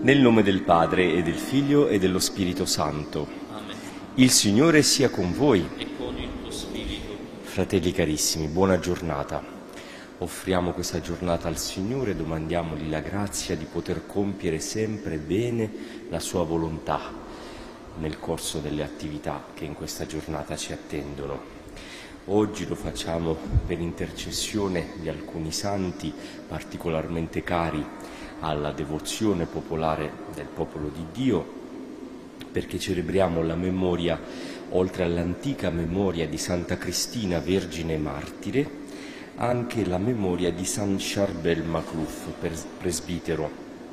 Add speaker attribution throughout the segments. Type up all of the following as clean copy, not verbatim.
Speaker 1: Nel nome del Padre e del Figlio e dello Spirito Santo.
Speaker 2: Amen.
Speaker 1: Il Signore sia con voi.
Speaker 2: E con il tuo spirito.
Speaker 1: Fratelli carissimi, buona giornata. Offriamo questa giornata al Signore, domandiamogli la grazia di poter compiere sempre bene la sua volontà nel corso delle attività che in questa giornata ci attendono. Oggi lo facciamo per intercessione di alcuni santi particolarmente cari alla devozione popolare del popolo di Dio, perché celebriamo la memoria, oltre all'antica memoria di Santa Cristina, Vergine Martire, anche la memoria di San Charbel Makhlouf, presbitero.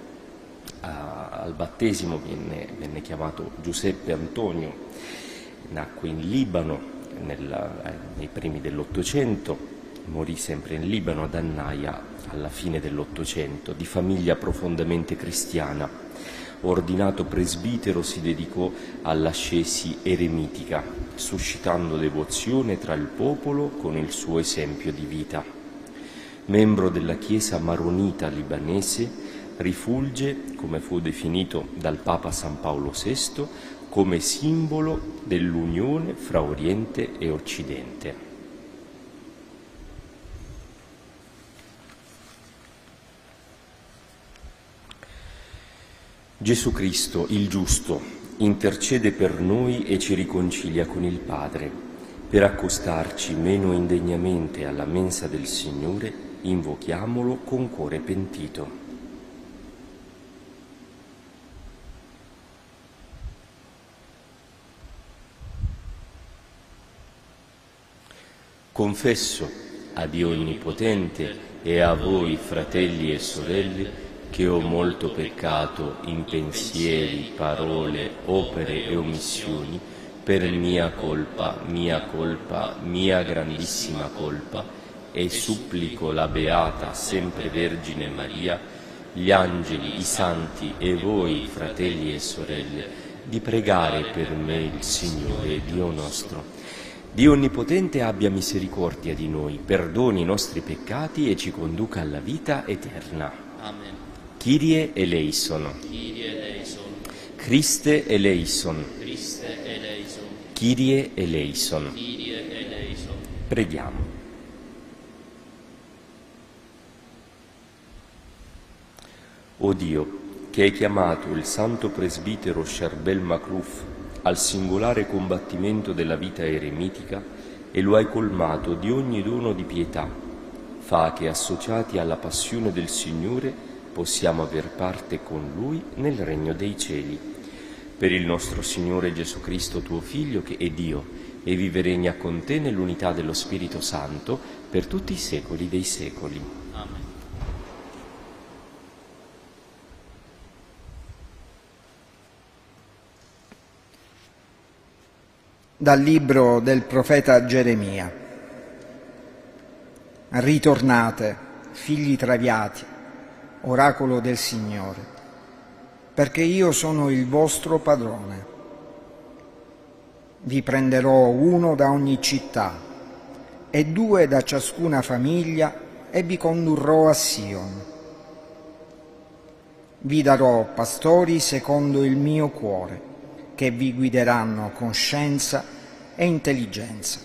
Speaker 1: Al battesimo venne chiamato Giuseppe Antonio, nacque in Libano nei primi dell'Ottocento, morì sempre in Libano, ad Annaia, alla fine dell'Ottocento, di famiglia profondamente cristiana. Ordinato presbitero, si dedicò all'ascesi eremitica, suscitando devozione tra il popolo con il suo esempio di vita. Membro della Chiesa maronita libanese, rifulge, come fu definito dal Papa San Paolo VI, come simbolo dell'unione fra Oriente e Occidente. Gesù Cristo, il giusto, intercede per noi e ci riconcilia con il Padre. Per accostarci meno indegnamente alla mensa del Signore, invochiamolo con cuore pentito. Confesso a Dio Onnipotente e a voi, fratelli e sorelle, che ho molto peccato in pensieri, parole, opere e omissioni, per mia colpa, mia grandissima colpa, e supplico la Beata Sempre Vergine Maria, gli angeli, i santi e voi, fratelli e sorelle, di pregare per me il Signore Dio nostro. Dio Onnipotente abbia misericordia di noi, perdoni i nostri peccati e ci conduca alla vita eterna.
Speaker 2: Amen.
Speaker 1: Kyrie eleison.
Speaker 2: Kyrie eleison.
Speaker 1: Christe eleison.
Speaker 2: Christe eleison.
Speaker 1: Kyrie eleison.
Speaker 2: Kyrie eleison.
Speaker 1: Preghiamo. O Dio, che hai chiamato il santo presbitero Charbel Makhlouf al singolare combattimento della vita eremitica e lo hai colmato di ogni dono di pietà, fa che, associati alla passione del Signore, possiamo aver parte con Lui nel regno dei cieli. Per il nostro Signore Gesù Cristo, tuo Figlio, che è Dio, e vive e regna con te nell'unità dello Spirito Santo, per tutti i secoli dei secoli.
Speaker 2: Amen.
Speaker 3: Dal libro del profeta Geremia. Ritornate, figli traviati, oracolo del Signore, perché io sono il vostro padrone. Vi prenderò uno da ogni città e 2 da ciascuna famiglia e vi condurrò a Sion. Vi darò pastori secondo il mio cuore, che vi guideranno con scienza e intelligenza.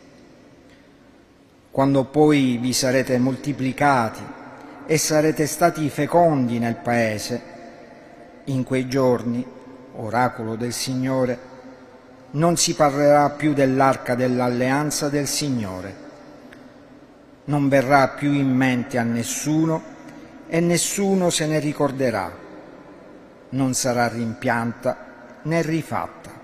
Speaker 3: Quando poi vi sarete moltiplicati e sarete stati fecondi nel paese, in quei giorni, oracolo del Signore, non si parlerà più dell'arca dell'alleanza del Signore. Non verrà più in mente a nessuno e nessuno se ne ricorderà. Non sarà rimpianta né rifatta.